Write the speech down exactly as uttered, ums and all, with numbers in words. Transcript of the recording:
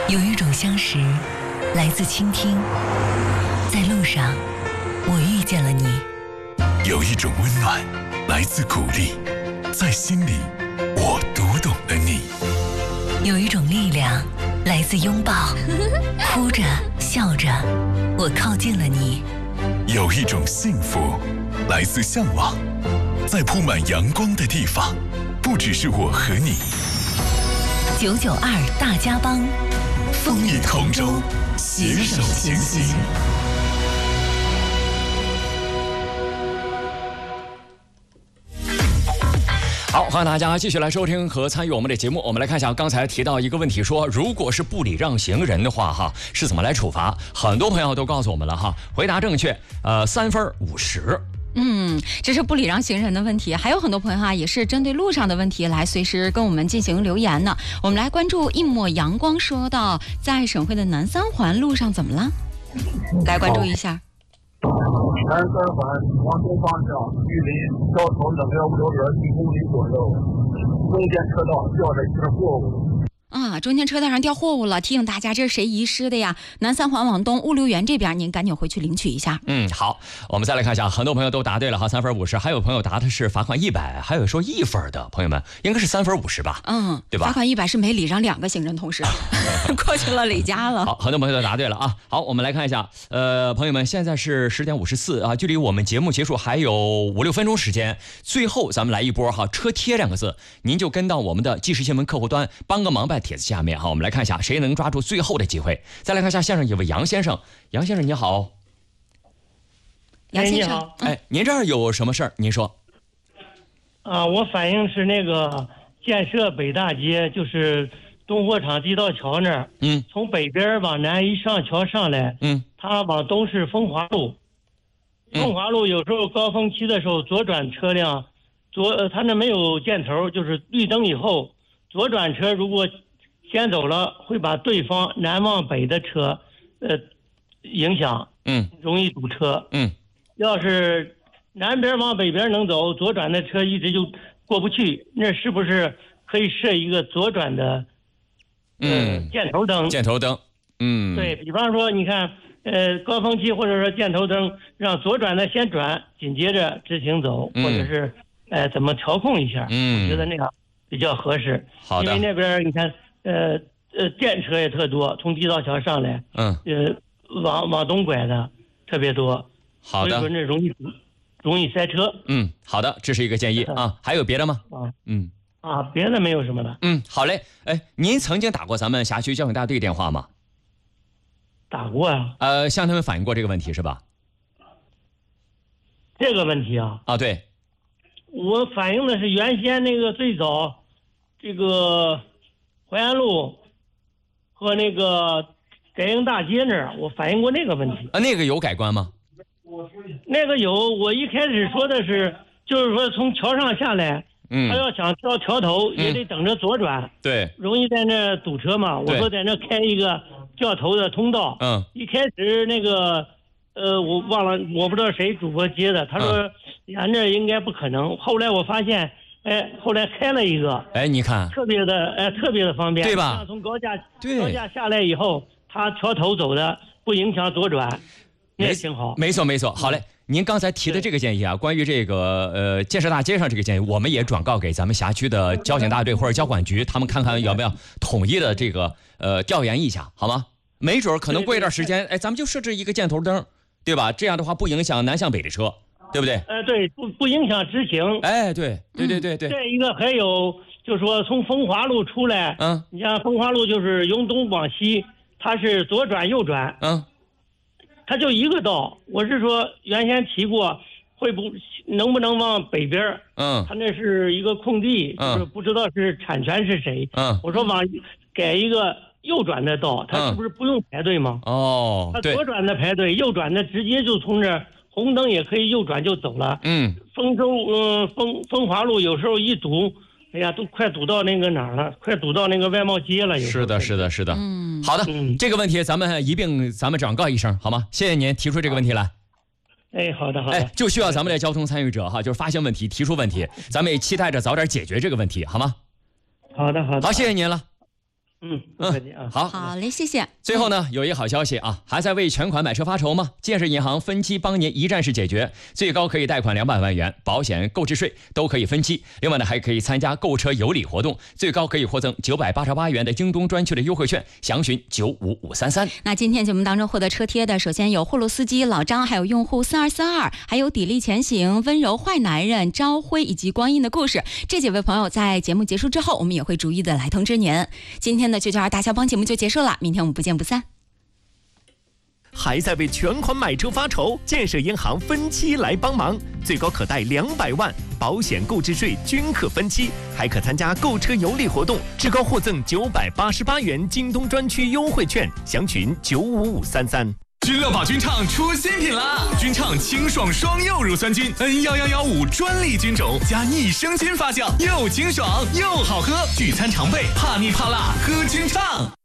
有一种相识来自倾听，在路上我遇见了你。 有一种温暖来自鼓励，在心里我读懂了你。 有一种力量来自拥抱，哭着笑着我靠近了你。 有一种幸福来自向往，在铺满阳光的地方，不只是我和你。 九九二大家帮， 风雨同舟，携手前行。 好，欢迎大家继续来收听和参与我们的节目。我们来看一下刚才提到一个问题，说如果是不礼让行人的话，哈，是怎么来处罚？很多朋友都告诉我们了哈，回答正确，呃，三分五十。 嗯，这是不礼让行人的问题，还有很多朋友啊，也是针对路上的问题来随时跟我们进行留言呢。我们来关注一抹阳光，说到在省会的南三环路上怎么了？来关注一下。 南三环往东方向，距离交通整个五点一公里左右，中间车道吊着一根货物。 啊，中间车道上掉货物了，提醒大家这是谁遗失的呀？南三环往东物流园这边，您赶紧回去领取一下。 嗯，好，我们再来看一下，很多朋友都答对了哈，三分五十，还有朋友答的是罚款一百，还有说一分的朋友们应该是三分五十吧？ 嗯， 对吧？ 罚款一百是没礼让两个行人同时，过去了累加了。 好，很多朋友都答对了啊。好，我们来看一下，呃，朋友们，现在是十点五十四啊，距离我们节目结束还有五六分钟时间，最后咱们来一波哈，车贴两个字，您就跟到我们的即时新闻客户端，帮个忙在帖子下面哈，我们来看一下谁能抓住最后的机会。再来看一下线上有位杨先生，杨先生你好。 杨先生， 哎， 哎，您这儿有什么事儿？您说。 啊，我反映是那个建设北大街，就是东货场地道桥那儿， 嗯， 从北边往南一上桥上来， 嗯， 它往东是风华路，风华路有时候高峰期的时候左转车辆，左呃它那没有箭头，就是绿灯以后左转车如果先走了，会把对方南往北的车，呃，影响， 嗯， 容易堵车， 嗯， 要是南边往北边能走，左转的车一直就过不去，那是不是可以设一个左转的，呃、 嗯， 箭头灯？ 箭头灯，嗯， 对，比方说，你看，呃，高峰期或者说箭头灯，让左转的先转，紧接着直行走， 嗯、 或者是，呃，怎么调控一下？ 嗯， 我觉得那样比较合适。 好的。 因为那边你看，呃呃，电车也特多，从地道桥上来， 嗯， 呃，往往东拐的特别多。 好的。 所以说那容易容易塞车。 嗯，好的，这是一个建议啊。还有别的吗？ 啊， 嗯， 啊，别的没有什么了。 嗯，好嘞。哎，您曾经打过咱们辖区交警大队电话吗？ 打过呀。 呃，向他们反映过这个问题是吧？ 这个问题啊。 啊，对。 我反映的是原先那个最早，这个淮安路和那个改英大街那儿，我反映过那个问题。 啊，那个有改观吗？ 那个有，我一开始说的是，就是说从桥上下来， 嗯， 他要想跳桥头，也得等着左转， 嗯、对， 容易在那堵车嘛。我说在那开一个掉头的通道。 嗯， 一开始那个，呃，我忘了，我不知道谁主播接的，他说俺这应该不可能。后来我发现，哎，后来开了一个， 哎，你看， 特别的，哎，特别的方便， 对吧？ 像从高架对高架下来以后，他桥头走的，不影响左转。也挺好， 没错没错。好嘞，您刚才提的这个建议啊，关于这个呃建设大街上这个建议，我们也转告给咱们辖区的交警大队或者交管局，他们看看要不要统一的这个呃调研一下，好吗？没准可能过一段时间，哎，咱们就设置一个箭头灯，对吧？这样的话不影响南向北的车，对不对？ 呃，对，不不影响直行。 哎，对对对对对。 再一个还有，就是说从风华路出来， 嗯， 你像风华路就是由东往西，它是左转右转， 嗯。 它就一个道，我是说原先提过，会不能不能往北边？ 嗯， 它那是一个空地， 嗯、 就是不知道是产权是谁。 嗯， 我说往改一个右转的道，它是不是不用排队吗？ 嗯、哦， 它左转的排队，右转的直接就从这红灯也可以右转就走了。 嗯， 丰州嗯丰丰华路有时候一堵。哎呀，都快堵到那个哪儿了？快堵到那个外贸街了。有是的，是的，是的。 嗯， 好的， 嗯， 这个问题咱们一并咱们转告一声，好吗？谢谢您提出这个问题来。 哎，好的，好的。 哎，就需要咱们的交通参与者哈，就是发现问题、提出问题，咱们也期待着早点解决这个问题，好吗？ 好的，好的。 好，谢谢您了。 嗯，不客气啊。 好， 好嘞，谢谢。 最后呢，有一个好消息啊，还在为全款买车发愁吗？建设银行分期帮您一站式解决，最高可以贷款两百万元，保险、购置税都可以分期。另外呢，还可以参加购车有礼活动，最高可以获赠九百八十八元的京东专区的优惠券，详询九五五三三。 那今天节目当中获得车贴的，首先有货路司机老张，还有用户四二三二，还有砥砺前行、温柔坏男人、朝晖以及光阴的故事。这几位朋友在节目结束之后，我们也会逐一的来通知您。今天的九九二大侠帮节目就结束了，明天我们不见不散。 还在为全款买车发愁？建设银行分期来帮忙，最高可贷两百万，保险、购置税均可分期，还可参加购车有礼活动，至高获赠九百八十八元京东专区优惠券，详询九五五三三。 君乐宝君畅出新品啦！君畅清爽双柚乳酸菌 N 一一一五专利菌种加逆生菌发酵，又清爽又好喝，聚餐常备，怕腻怕辣喝君畅。